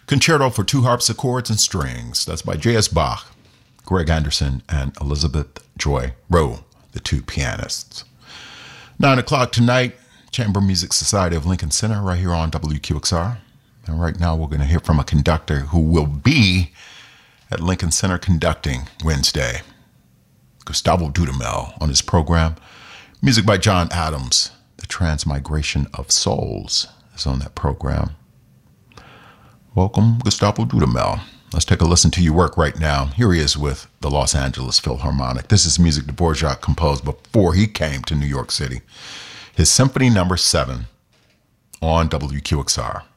Concerto for Two Harpsichords and Strings. That's by J.S. Bach, Greg Anderson, and Elizabeth Joy Rowe, the two pianists. 9 o'clock tonight, Chamber Music Society of Lincoln Center, right here on WQXR. And right now we're going to hear from a conductor who will be at Lincoln Center conducting Wednesday. Gustavo Dudamel on his program. Music by John Adams. The Transmigration of Souls is on that program. Welcome, Gustavo Dudamel. Let's take a listen to your work right now. Here he is with the Los Angeles Philharmonic. This is music Dvorak composed before he came to New York City. His Symphony No. 7 on WQXR.